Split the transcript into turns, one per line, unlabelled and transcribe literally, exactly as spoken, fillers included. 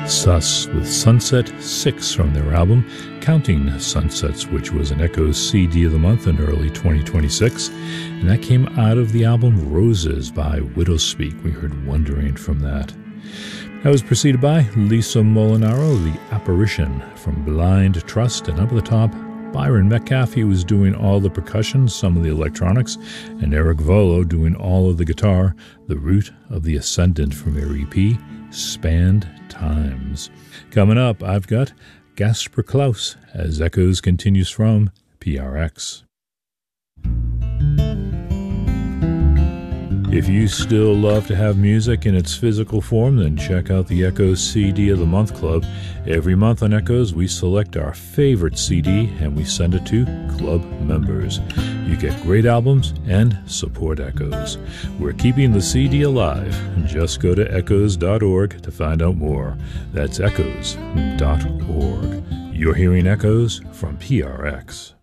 Sus with Sunset six from their album Counting Sunsets, which was an Echoes C D of the month in early twenty twenty-six, and that came out of the album Roses by Widowspeak. We heard Wondering from that. That was preceded by Lisa Molinaro, The Apparition from Blind Trust, and up at the top, Byron Metcalf. He was doing all the percussion, some of the electronics, and Eric Volo doing all of the guitar, The Root of the Ascendant from their E P, Spanned Times. Coming up, I've got Gasper Klaus as Echoes continues from P R X. If you still love to have music in its physical form, then check out the Echoes C D of the Month Club. Every month on Echoes, we select our favorite C D and we send it to club members. You get great albums and support Echoes. We're keeping the C D alive. Just go to echoes dot org to find out more. That's echoes dot org. You're hearing Echoes from P R X.